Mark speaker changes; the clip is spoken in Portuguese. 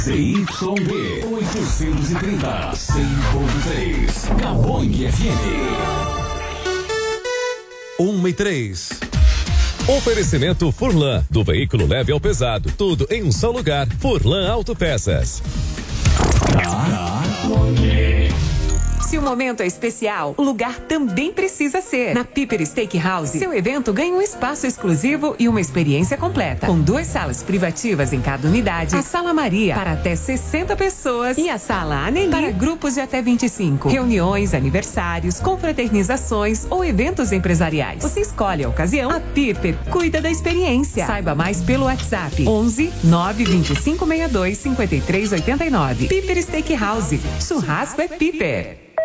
Speaker 1: ZYB 830, 100.3, Gabong FM.
Speaker 2: 1 e 3. Oferecimento Furlan, do veículo leve ao pesado, tudo em um só lugar. Furlan Autopeças.
Speaker 3: Se o momento é especial, o lugar também precisa ser. Na Piper Steakhouse, seu evento ganha um espaço exclusivo e uma experiência completa. Com 2 salas privativas em cada unidade, a Sala Maria para até 60 pessoas e a Sala Aneli para grupos de até 25. Reuniões, aniversários, confraternizações ou eventos empresariais. Você escolhe a ocasião, a Piper cuida da experiência. Saiba mais pelo WhatsApp 11 92562 5389. Piper Steakhouse. Churrasco é Piper.